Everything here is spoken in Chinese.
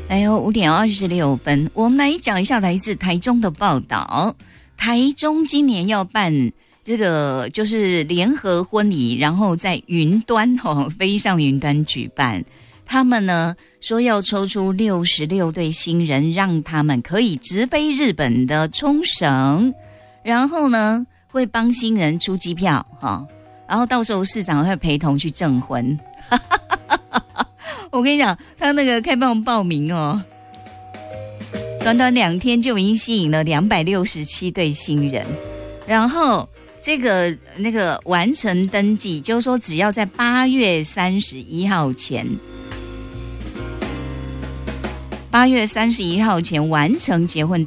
哎呦，5:26，我们来讲一下来自台中的报道。台中今年要办这个就是联合婚礼，然后在云端飞上云端举办。他们呢说要抽出66对新人，让他们可以直飞日本的冲绳，然后呢会帮新人出机票然后到时候市长会陪同去证婚。我跟你讲，他那个开放报名短短2天就已经吸引了267对新人，然后这个那个完成登记，就是说只要在8月31号前完成结婚